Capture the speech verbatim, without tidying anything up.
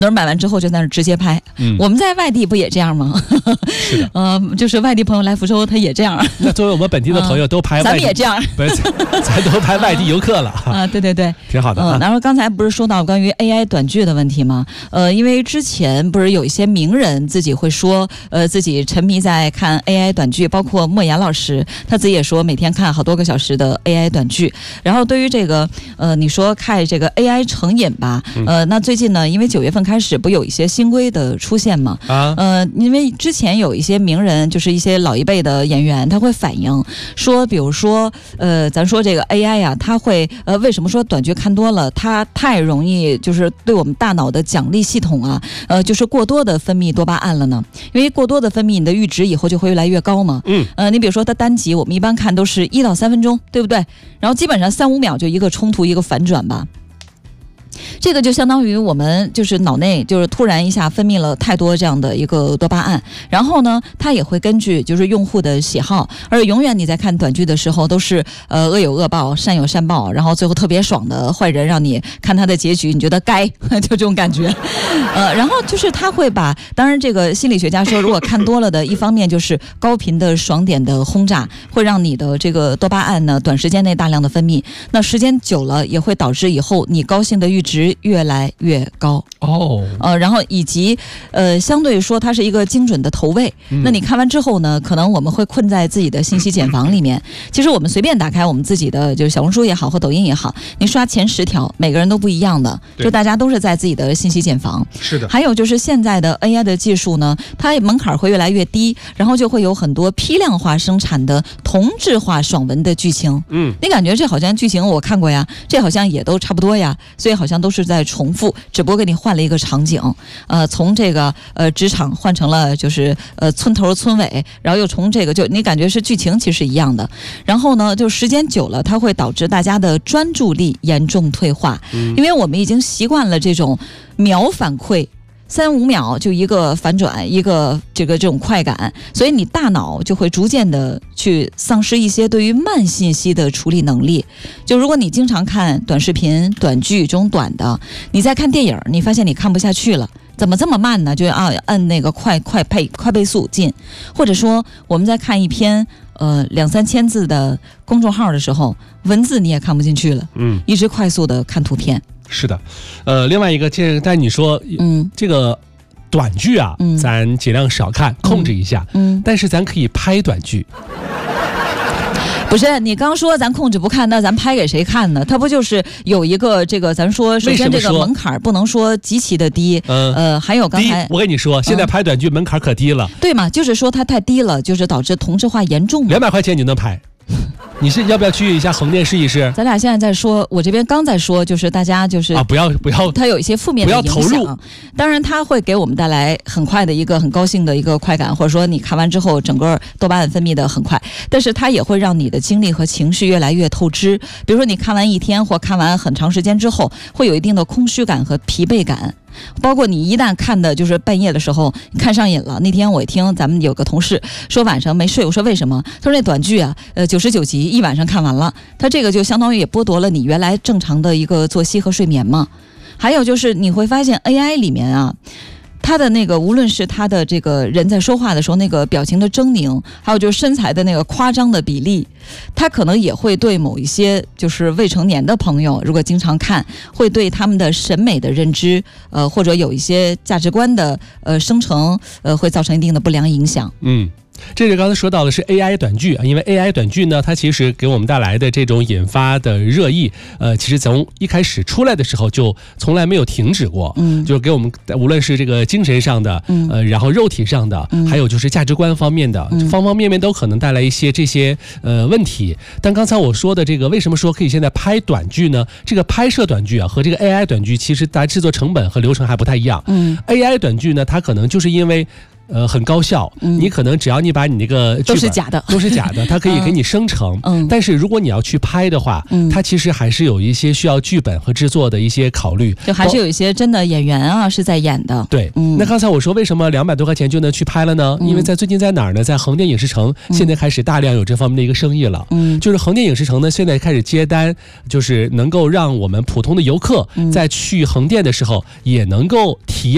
人买完之后就在那儿直接拍、嗯、我们在外地不也这样吗？ 是的， 呃，就是外地朋友来福州他也这样。 那作为我们本地的朋友都拍外地、嗯、 咱们也这样， 不是咱都拍外地游客了啊，对对对， 挺好的、啊呃、然后刚才不是说到关于 A I 短剧的问题吗？呃，因为之前不是有一些名人自己会说呃自己沉迷在看 A I 短剧，包括莫言老师他自己也说每天看好多个小时的 A I 短剧。然后对于这个呃你说看这个 A I 成瘾吧，呃那最近呢因为九月份开始不有一些新规的出现嘛，啊，呃，因为之前有一些名人，就是一些老一辈的演员，他会反映说，比如说，呃，咱说这个 A I 呀、啊，它会，呃，为什么说短剧看多了，它太容易就是对我们大脑的奖励系统啊，呃，就是过多的分泌多巴胺了呢？因为过多的分泌，你的阈值以后就会越来越高嘛。嗯，呃，你比如说它单集，我们一般看都是一到三分钟，对不对？然后基本上三五秒就一个冲突，一个反转吧。这个就相当于我们就是脑内就是突然一下分泌了太多这样的一个多巴胺，然后呢它也会根据就是用户的喜好，而永远你在看短剧的时候都是呃恶有恶报善有善报，然后最后特别爽的坏人让你看他的结局你觉得该就这种感觉。呃然后就是他会把，当然这个心理学家说如果看多了的一方面就是高频的爽点的轰炸会让你的这个多巴胺呢短时间内大量的分泌，那时间久了也会导致以后你高兴的阈值越来越高哦，呃，然后以及呃，相对说它是一个精准的投喂、嗯。那你看完之后呢，可能我们会困在自己的信息茧房里面。其实我们随便打开我们自己的，就是小红书也好，或抖音也好，你刷前十条，每个人都不一样的，就大家都是在自己的信息茧房。 是的。 还有就是现在的 A I 的技术呢，它门槛会越来越低，然后就会有很多批量化生产的同质化爽文的剧情。嗯，你感觉这好像剧情我看过呀，这好像也都差不多呀，所以好像都是在重复，只不过给你换了一个场景，呃，从这个呃职场换成了就是呃村头村尾，然后又从这个就你感觉是剧情其实一样的，然后呢，就时间久了，它会导致大家的专注力严重退化，嗯、因为我们已经习惯了这种秒反馈。三五秒就一个反转，一个这个这种快感，所以你大脑就会逐渐的去丧失一些对于慢信息的处理能力。就如果你经常看短视频、短剧这种短的，你在看电影，你发现你看不下去了。怎么这么慢呢？就啊按那个快快配快倍速进，或者说我们在看一篇呃两三千字的公众号的时候，文字你也看不进去了，嗯，一直快速的看图片。 是的，呃，另外一个，这但你说，嗯，这个短剧啊，嗯、咱尽量少看，控制一下，嗯，但是咱可以拍短剧。 不是你刚说咱控制不看，那咱拍给谁看呢？它不就是有一个这个，咱说首先这个门槛不能说极其的低，嗯、呃，还有刚才我跟你说，现在拍短剧门槛可低了， 嗯、对嘛？就是说它太低了，就是导致同质化严重。 两百块钱你能拍？你是要不要去一下横店试一试？ 咱俩现在在说，我这边刚在说，就是大家就是啊，不要不要， 它有一些负面的影响， 不要投入。 当然，它会给我们带来很快的一个很高兴的一个快感，或者说你看完之后，整个多巴胺分泌的很快。但是它也会让你的精力和情绪越来越透支。比如说你看完一天或看完很长时间之后，会有一定的空虚感和疲惫感。包括你一旦看的就是半夜的时候看上瘾了，那天我一听咱们有个同事说晚上没睡，我说为什么？他说那短剧啊，呃九十九集一晚上看完了，他这个就相当于也剥夺了你原来正常的一个作息和睡眠嘛。还有就是你会发现 A I 里面啊，他的那个无论是他的这个人在说话的时候那个表情的狰狞，还有就是身材的那个夸张的比例，他可能也会对某一些就是未成年的朋友，如果经常看，会对他们的审美的认知，呃，或者有一些价值观的呃生成，呃，会造成一定的不良影响。 嗯。这是刚才说到的是 A I 短剧啊，因为 A I 短剧呢，它其实给我们带来的这种引发的热议，呃，其实从一开始出来的时候就从来没有停止过，嗯，就是给我们无论是这个精神上的，嗯，呃，然后肉体上的，嗯，还有就是价值观方面的，嗯，方方面面都可能带来一些这些呃问题。但刚才我说的这个，为什么说可以现在拍短剧呢？这个拍摄短剧啊，和这个 A I 短剧其实大家制作成本和流程还不太一样。嗯 ，A I 短剧呢，它可能就是因为呃，很高效、嗯，你可能只要你把你那个剧本都是假的， 都是假的，它可以给你生成。嗯，但是如果你要去拍的话，嗯，它其实还是有一些需要剧本和制作的一些考虑， 就还是有一些真的演员啊是在演的。 对，嗯，那刚才我说为什么两百多块钱就能去拍了呢？嗯、因为在最近在哪儿呢？在横店影视城，嗯、现在开始大量有这方面的一个生意了。嗯，就是横店影视城呢，现在开始接单，就是能够让我们普通的游客在去横店的时候也能够体验。